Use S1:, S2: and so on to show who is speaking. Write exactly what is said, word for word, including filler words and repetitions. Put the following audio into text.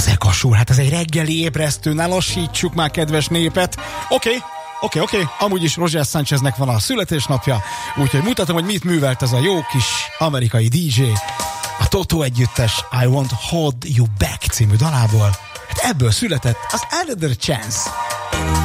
S1: Fazekasúr, hát ez egy reggeli ébresztő, ne lassítsuk már, kedves népet. Oké, okay, oké, okay, oké, okay. Amúgy is Roger Sancheznek van a születésnapja, úgyhogy mutatom, hogy mit művelt ez a jó kis amerikai dé dzsé. A Toto együttes I Won't Hold You Back című dalából. Hát ebből született az Another Chance.